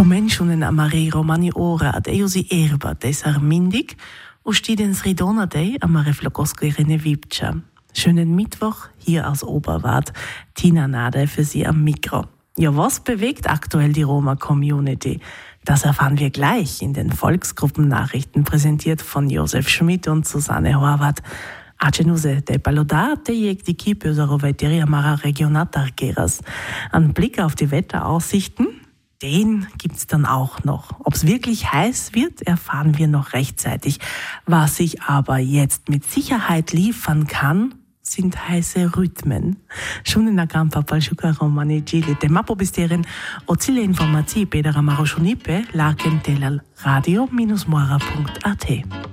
Domenšunen amare romani ora ad eusi erba desar mindig und stidens ridona dei amare flokoskoirene vipcha. Schönen Mittwoch hier aus Oberwart. Tina Nade für Sie am Mikro. Ja, was bewegt aktuell die Roma-Community? Das erfahren wir gleich in den Volksgruppennachrichten, präsentiert von Josef Schmidt und Susanne Horvath. Acenuse de palodate jeg die Kipösero Veteria Mara Regionatargeras. Ein Blick auf die Wetteraussichten, den gibt's dann auch noch. Ob's wirklich heiß wird, erfahren wir noch rechtzeitig. Was ich aber jetzt mit Sicherheit liefern kann, sind heiße Rhythmen. Schon in der Gampa Palschuka Romani Gili, der Mapo Bisteren, Ozile Informatie, Pedera Maroschonipe, Laken Telal Radio-Mora.at.